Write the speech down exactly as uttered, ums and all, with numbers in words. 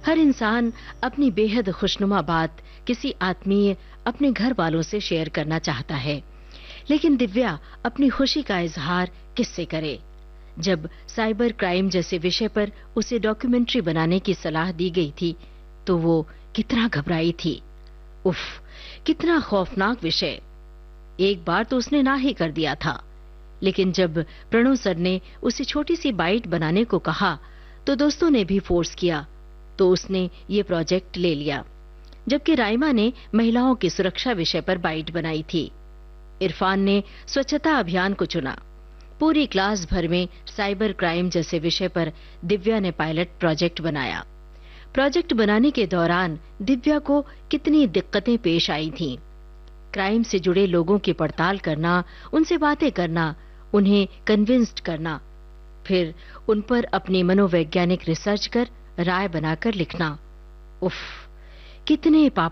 हर इंसान अपनी बेहद खुशनुमा बात किसी आत्मीय, अपने घर वालों से शेयर करना चाहता है, लेकिन दिव्या अपनी खुशी का इजहार किससे करे? जब साइबर क्राइम जैसे विषय पर उसे डॉक्यूमेंट्री बनाने की सलाह दी गई थी, तो वो कितना घबराई थी। उफ, कितना खौफनाक विषय। एक बार तो उसने ना ही कर दिया था, लेकिन जब प्रणव सर ने उसे छोटी सी बाइट बनाने को कहा, तो दोस्तों ने भी फोर्स किया, तो उसने ये प्रोजेक्ट ले लिया। जबकि राइमा ने महिलाओं की सुरक्षा विषय पर बाइट बनाई थी। इरफान ने स्वच्छता अभियान को चुना। पूरी क्लास भर में साइबर क्राइम जैसे विषय पर दिव्या ने पायलट प्रोजेक्ट बनाया। प्रोजेक्ट बनाने के दौरान दिव्या को कितनी दिक्कतें पेश आई थीं। क्राइम से जुड़े लोगों की पड़ताल करना, उनसे बातें करना, उन्हें कन्विंस्ड करना, फिर उन पर अपनी मनोवैज्ञानिक रिसर्च कर राय बनाकर लिखना। उफ, कितने पाप